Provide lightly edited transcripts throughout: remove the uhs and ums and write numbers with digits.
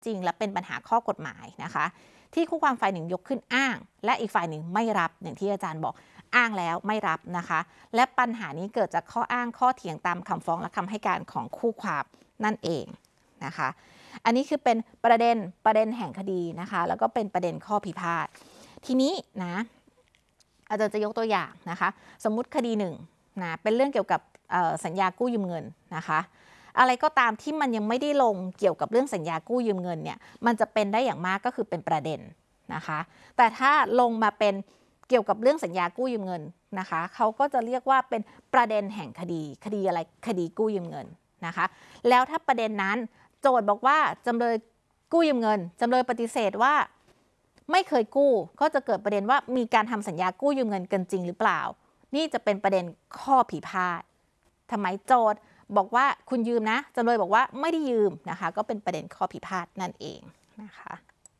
จริงและเป็นปัญหาข้อกฎหมายนะคะที่คู่ความฝ่ายหนึ่งยกขึ้นอ้างและอีกฝ่ายหนึ่งไม่รับอย่างที่อาจารย์บอกอ้างแล้วไม่รับนะคะและปัญหานี้เกิดจากข้ออ้างข้อเถียงตามคำฟ้องและคำให้การของคู่ความนั่นเองนะคะอันนี้คือเป็นประเด็นแห่งคดีนะคะแล้วก็เป็นประเด็นข้อพิพาททีนี้นะอาจารย์จะยกตัวอย่างนะคะสมมุติคดีหนึ่งนะเป็นเรื่องเกี่ยวกับสัญญากู้ยืมเงินนะคะอะไรก็ตามที่มันยังไม่ได้ลงเกี่ยวกับเรื่องสัญญากู้ยืมเงินเนี่ยมันจะเป็นได้อย่างมากก็คือเป็นประเด็นนะคะแต่ถ้าลงมาเป็นเกี่ยวกับเรื่องสัญญากู้ยืมเงินนะคะเขาก็จะเรียกว่าเป็นประเด็นแห่งคดีอะไรคดีกู้ยืมเงินนะคะแล้วถ้าประเด็นนั้นโจทย์บอกว่าจำเลยกู้ยืมเงินจำเลยปฏิเสธว่าไม่เคยกู้ก็จะเกิดประเด็นว่ามีการทำสัญญากู้ยืมเงินกันจริงหรือเปล่านี่จะเป็นประเด็นข้อพิพาททำไมโจทย์บอกว่าคุณยืมนะจำเลยบอกว่าไม่ได้ยืมนะคะก็เป็นประเด็นข้อพิพาทนั่นเองนะคะ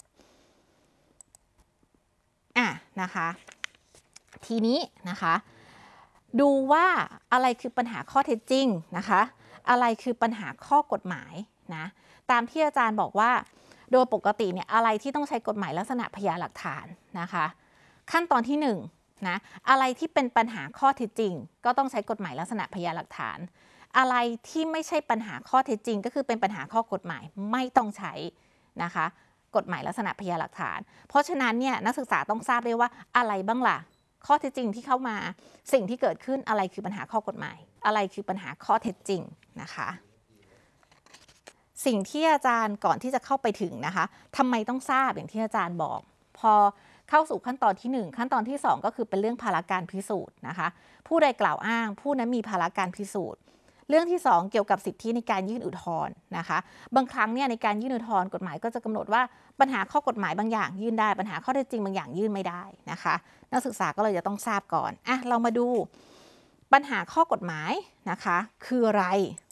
นะคะทีนี้นะคะดูว่าอะไรคือปัญหาข้อเท็จจริงนะคะอะไรคือปัญหาข้อกฎหมายนะตามที่อาจารย์บอกว่าโดยปกติเนี่ยอะไรที่ต้องใช้กฎหมายลักษณะพยานหลักฐานนะคะขั้นตอนที่1นะอะไรที่เป็นปัญหาข้อเท็จจริงก็ต้องใช้กฎหมายลักษณะพยานหลักฐานอะไรที่ไม่ใช่ปัญหาข้อเท็จจริงก็คือเป็นปัญหาข้อกฎหมายไม่ต้องใช้นะคะกฎหมายลักษณะพยานหลักฐานเพราะฉะนั้นเนี่ยนักศึกษาต้องทราบได้ว่าอะไรบ้างล่ะข้อเท็จจริงที่เข้ามาสิ่งที่เกิดขึ้นอะไรคือปัญหาข้อกฎหมายอะไรคือปัญหาข้อเท็จจริงนะคะสิ่งที่อาจารย์ก่อนที่จะเข้าไปถึงนะคะทำไมต้องทราบอย่างที่อาจารย์บอกพอเข้าสู่ขั้นตอนที่1ขั้นตอนที่2ก็คือเป็นเรื่องภาระการพิสูจน์นะคะผู้ใดกล่าวอ้างผู้นั้นมีภาระการพิสูจน์เรื่องที่2เกี่ยวกับสิทธิในการยื่นอุทธรณ์นะคะบางครั้งเนี่ยในการยื่นอุทธรณ์กฎหมายก็จะกำหนดว่าปัญหาข้อกฎหมายบางอย่างยื่นได้ปัญหาข้อเท็จจริงบางอย่างยื่นไม่ได้นะคะนักศึกษาก็เลยจะต้องทราบก่อนเรามาดูปัญหาข้อกฎหมายนะคะคืออะไร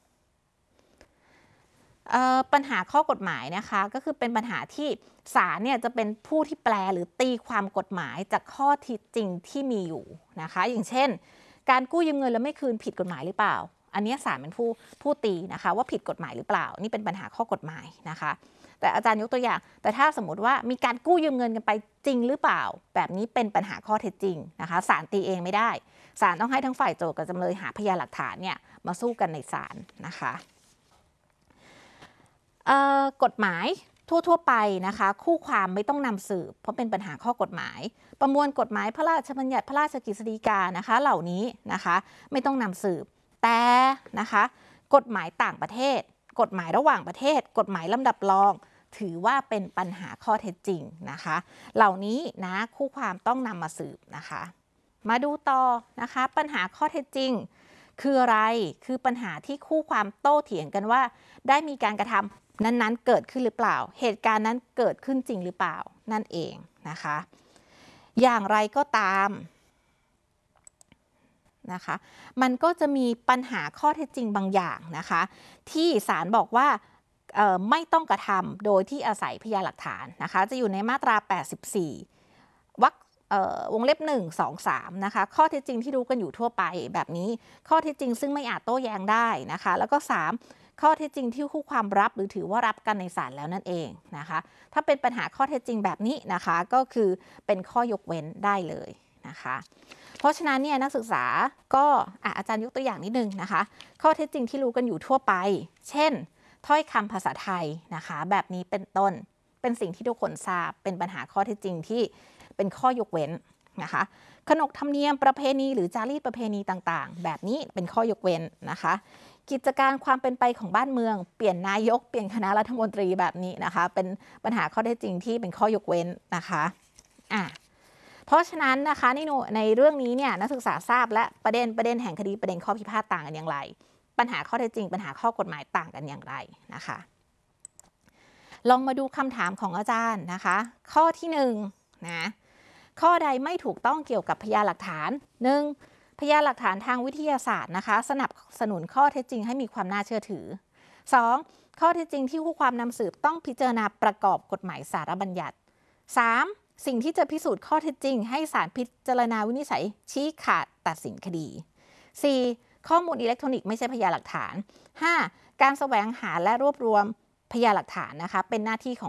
ปัญหาข้อกฎหมายนะคะก็คือเป็นปัญหาที่ศาลเนี่ยจะเป็นผู้ที่แปลหรือตีความกฎหมายจากข้อเท็จจริงที่มีอยู่นะคะอย่างเช่นการกู้ยืมเงินแล้วไม่คืนผิดกฎหมายหรือเปล่าอันนี้ศาลเป็นผู้ตีนะคะว่าผิดกฎหมายหรือเปล่านี่เป็นปัญหาข้อกฎหมายนะคะแต่อาจารย์ยกตัวอย่างแต่ถ้าสมมติว่ามีการกู้ยืมเงินกันไปจริงหรือเปล่าแบบนี้เป็นปัญหาข้อเท็จจริงนะคะศาลตีเองไม่ได้ศาลต้องให้ทั้งฝ่ายโจทก์กับจำเลยหาพยานหลักฐานเนี่ยมาสู้กันในศาลนะคะกฎหมายทั่วไปนะคะคู่ความไม่ต้องนำสืบเพราะเป็นปัญหาข้อกฎหมายประมวลกฎหมายพระราชบัญญัติพระราชกฤษฎีกานะคะเหล่านี้นะคะไม่ต้องนำสืบแต่นะคะกฎหมายต่างประเทศกฎหมายระหว่างประเทศกฎหมายลำดับรองถือว่าเป็นปัญหาข้อเท็จจริงนะคะเหล่านี้นะคู่ความต้องนำมาสืบนะคะมาดูต่อนะคะปัญหาข้อเท็จจริงคืออะไรคือปัญหาที่คู่ความโต้เถียงกันว่าได้มีการกระทำนั้นเกิดขึ้นหรือเปล่าเหตุการณ์นั้นเกิดขึ้นจริงหรือเปล่านั่นเองนะคะอย่างไรก็ตามนะคะมันก็จะมีปัญหาข้อเท็จจริงบางอย่างนะคะที่ศาลบอกว่าไม่ต้องกระทำโดยที่อาศัยพยานหลักฐานนะคะจะอยู่ในมาตรา84วรรควงเล็บ1 2 3นะคะข้อเท็จจริงที่รู้กันอยู่ทั่วไปแบบนี้ข้อเท็จจริงซึ่งไม่อาจโต้แย้งได้นะคะแล้วก็3ข้อเท็จจริงที่คู่ความรับหรือถือว่ารับกันในศาลแล้วนั่นเองนะคะถ้าเป็นปัญหาข้อเท็จจริงแบบนี้นะคะก็คือเป็นข้อยกเว้นได้เลยนะคะเพราะฉะนั้นเนี่ยนักศึกษาก็อาจารย์ยกตัวอย่างนิดนึงนะคะข้อเท็จจริงที่รู้กันอยู่ทั่วไปเช่นถ้อยคำภาษาไทยนะคะแบบนี้เป็นต้นเป็นสิ่งที่ทุกคนทราบเป็นปัญหาข้อเท็จจริงที่เป็นข้อยกเว้นนะคะขนบธรรมเนียมประเพณีหรือจารีตประเพณีต่างๆแบบนี้เป็นข้อยกเว้นนะคะกิจการความเป็นไปของบ้านเมืองเปลี่ยนนายกเปลี่ยนคณะรัฐมนตรีแบบนี้นะคะเป็นปัญหาข้อเท็จจริงที่เป็นข้อยกเว้นนะคะเพราะฉะนั้นนะคะในเรื่องนี้เนี่ยนักศึกษาทราบและประเด็นแห่งคดีประเด็นข้อพิพาทต่างกันอย่างไรปัญหาข้อเท็จจริงปัญหาข้อกฎหมายต่างกันอย่างไรนะคะลองมาดูคำถามของอาจารย์นะคะข้อที่1นะข้อใดไม่ถูกต้องเกี่ยวกับพยานหลักฐาน 1. พยานหลักฐานทางวิทยาศาสตร์นะคะสนับสนุนข้อเท็จจริงให้มีความน่าเชื่อถือ 2. ข้อเท็จจริงที่คู่ความนำสืบต้องพิจารณาประกอบกฎหมายสาระบัญญัติ 3. สิ่งที่จะพิสูจน์ข้อเท็จจริงให้ศาลพิจารณาวินิจฉัยชี้ขาดตัดสินคดี 4. ข้อมูลอิเล็กทรอนิกส์ไม่ใช่พยานหลักฐาน 5. การแสวงหาและรวบรวมพยานหลักฐานนะคะเป็นหน้าที่ของ